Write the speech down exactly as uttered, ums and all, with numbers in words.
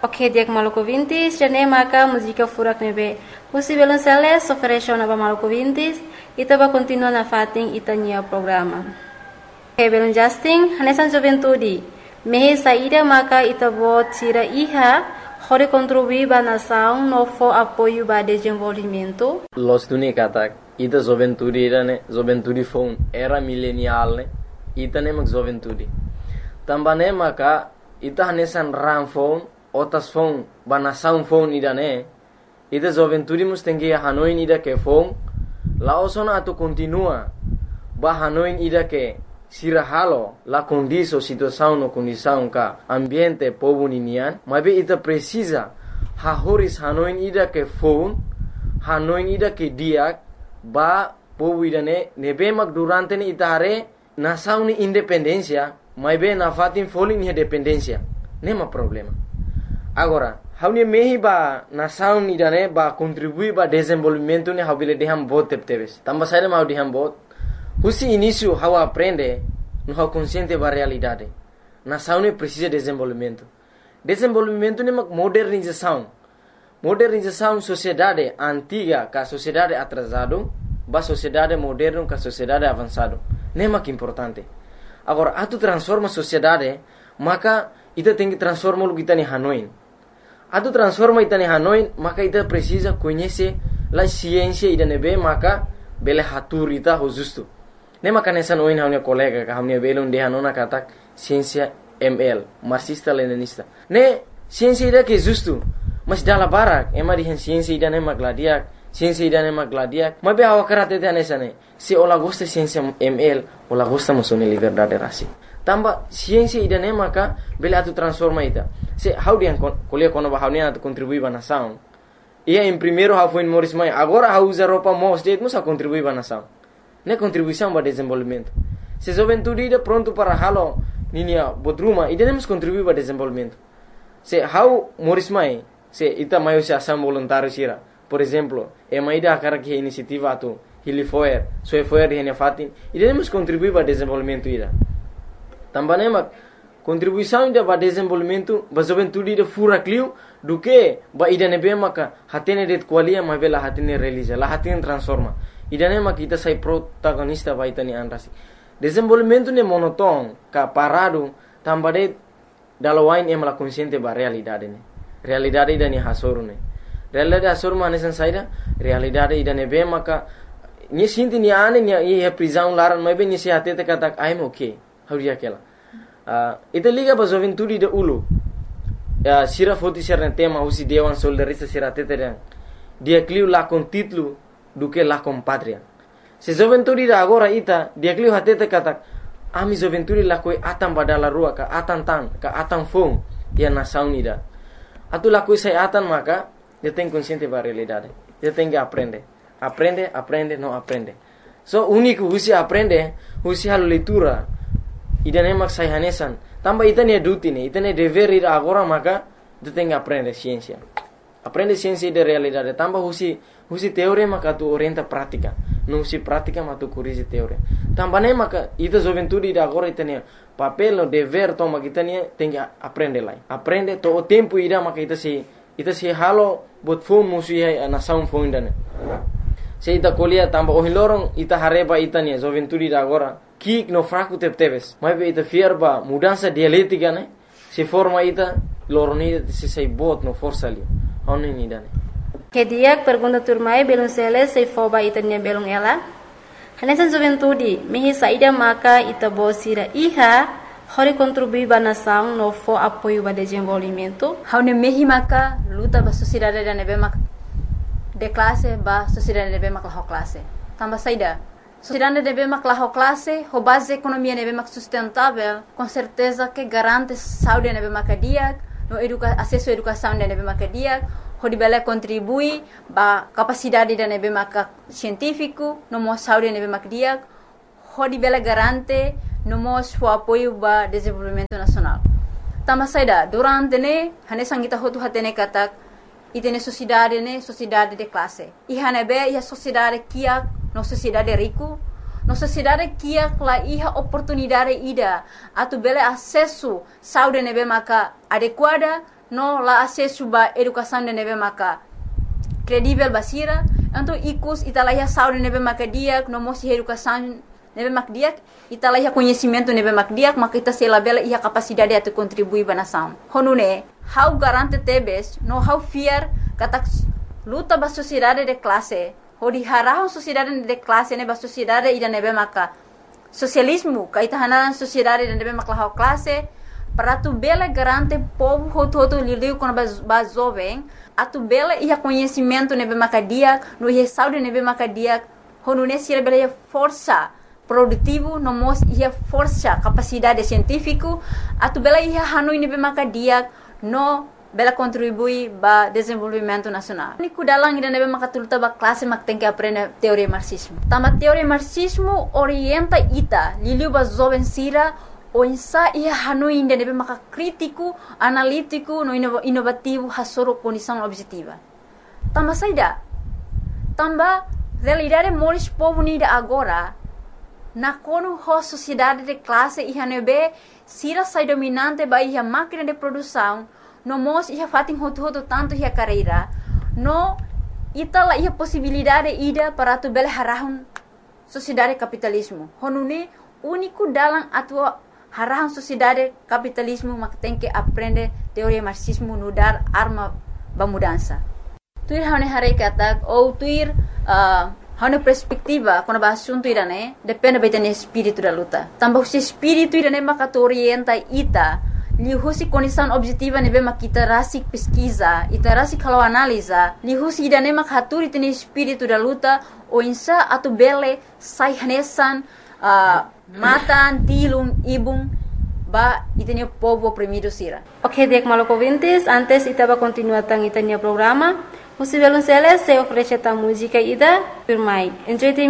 Ok, dia ke Maluku Vintis, dan maka música furak nebe. Husi Violonceles ofereceu na Maluku Vintis, ita ba continua na fating ita nia programa. Ok, Belon Justin, hanesan juventude. Mehe saída maka ita bot tira iha, hore contribuir ba nação no fo apoio ba desenvolvimento. Los tuni katak, ita juventude ira ne, juventude phone era milenial ne, ita ne mak juventude. Tambane maka ita hanesan ram phone, otas phone ba nação phone ida ne, ita juventude mus tengi Hanoi ida ke phone, laosona atu continua ba Hanoi ida ke sirahalo la condição situação no condição ka ambiente povo ninian, mas be ita precisa ha horis Hanoi ida ke phone, Hanoi ida ke diak ba povo ida ne nebe mak durante ni ita hare nação ni independência, mas be na fatin foling ni dependência, nema problema. Agora, haunia mehi ba nação ida ne ba contribuir ba desenvolvimento ni habile deham bot tepteves. Tamba saída mau deham bot. Husi início how aprende, no how consciente ba realidade. Nação ne precisa de desenvolvimento. Desenvolvimento ne mak modernização. Modernização sociedade antiga ka sociedade atrasado, ba sociedade moderno ka sociedade avançado. Ne mak importante. Agora, atu transforma sociedade, maka ita tem que transformar o kita ni Hanoi. Atu transforma ita ni Hanoi, maka ita precisa conhecer la ciência ida nebe, maka bele hatur ita ho justo. Ne maka nessa noin haunia colega ka haunia belon de hanona katak ciência M L, marxista leninista. Ne ciência ida que justo, mas dala barak, ema di ciência ida ne magladiak, ciência ida ne magladiak. Mas be awa karate te nessa ne. Se ola gosta ciência M L, ola gosta musone liberdade rasi. Tamba ciência ida ne maka bele atu transforma ita. Se how dia kuliah kono ba haunia atu contribui ba nação. Ia em primeiro how foi Morris Mai, agora how usa roupa mo state musa contribui ba nação. Ne contribuição para desenvolvimento. Se juventude ida pronto para halo ninia bodruma, ida nemos contribuir para desenvolvimento. Se how Morris Mai, se ita maio se ação voluntário sira. Por exemplo, e mai da cara que iniciativa atu Hilifoer, so foer hene fatin, ida nemos contribuir para desenvolvimento ida. Também mak contribuição ida para desenvolvimento, ba juventude ida fura clio do que ba ida nebe maka hatene det qualia ma bela hatene realiza, la hatene transforma. Ida ne mak kita sai protagonista ba ita ni anrasi. Desenvolvimento ne monoton ka parado tambade dalawain em la consciente ba realidade ne. Realidade ida ni hasoru ne. Realidade hasoru manesan saida, realidade ida ne be maka ni sinti ni ane ni e prisão laran mai be ni se hatete katak I'm okay. Hauria kela. Uh, ita liga ba juventude de ulu. Uh, sira foti ser tema usi dewan soldarista sira tete dia clio la con título do que la com patria. Se juventude da agora ita dia clio hatete katak ami juventude la koi atan badala rua ka atan tan ka atan fong dia nação ida. Atu la koi sai atan maka dia tem consciente ba realidade. Dia tem que aprender. Aprende, aprende, não aprende. So único usi aprende, usi halo leitura. Ida nemak sai hanesan. Tamba ita ne duty ne, ita ne dever ida agora maka dia tem que aprender ciência. Aprende ciência de realidade. Tamba husi husi teoria maka tu orienta prática. Não husi prática maka tu corrige teoria. Tamba ne maka ita juventude ida agora ita ne papel no dever toma kita ne tem que aprender lá. Aprende to o tempo ida maka ita se ita se halo bot phone musi ai nação phone dane. Se ita colia tamba o hilorong ita hareba ita ne juventude ida agora kik no fraco tepteves. Mas be ita fierba mudança dialética ne se forma ita loroni se sai bot no força ali. Oni ni dane. Que dia pergunta turmai belum sele sei foba itanya belum ela. Hanesan juventude mehi saída maka ita bosira iha hori contribuir ba nação no fo apoio ba desenvolvimento. Haune mehi maka luta ba sociedade da nebe mak de classe ba sociedade nebe mak la classe. Tamba saída. Sociedade nebe mak la classe, ho base economia nebe mak sustentável, com certeza que garante saúde nebe mak dia, no educa acesso à educação nebe mak dia. Hodi bela contribui ba capacidade da nebe maka científico no mo saúde nebe mak dia. Hodi bela garante no mo o apoio ba desenvolvimento nacional. Tama saida durante ne hane sangita hotu hatene katak itene sociedade ne sociedade de classe. I hane be ia sociedade kia no sociedade rico. No sociedade kia la iha oportunidade ida atu bela acesso saúde nebe maka adequada no la acesso ba educação de nebe maka credível basira, então icus italahia saúde nebe maka dia, no mosi educação nebe mak dia, italahia conhecimento nebe mak dia, maka ita se labela ia capacidade de contribuir ba nação. Honune, how garante tebes, no how fear kata luta ba sociedade de classe, hodi harahon sociedade de classe ne ba sociedade ida nebe maka socialismo, kaita hanan sociedade de nebe maka classe, para tu bela garante povo hoto hoto liliu com ba jovem, a tu bela ia conhecimento nebe maka dia, no ia saúde nebe maka dia, honune sira bela ia força produtivo, no mos ia força capacidade científico, a tu bela ia hanoi nebe maka dia, no bela contribui ba desenvolvimento nacional. Ni kudalang ida nebe maka tuluta ba classe mak tem que aprender teoria marxismo. Tama teoria marxismo orienta ita liliu ba jovem sira o insa ia hanoi ida nebe maka crítico, analítico, no inovativo hasoro condição objetiva. Tama saida. Tamba realidade moris povo nida agora na kono ho sociedade de classe ia nebe sira sai dominante ba ia máquina de produção no mos ia fatin hotu hotu tanto ia carreira no itala ia possibilidade ida para tu bela harahun sociedade capitalismo honune único dalam atua harahun sociedade capitalismo mak tem que aprender teoria marxismo no dar arma ba mudança tuir hane hare kata ou tuir uh, hane perspectiva quando ba assunto irane depende betene espírito da luta tambah se espírito irane maka orienta ita lihusi condição objetiva nebe makita rasik pesquisa ita rasik kalau analisa lihusi idane mak haturi tene espírito da luta o insa atu bele sai hanesan uh, matan tilum ibung ba itene povo oprimido sira. Ok, dek maloko vintis, antes itaba continua tang itania programa. Musivelun Celes se oferece ta música ida firmai. Enjoy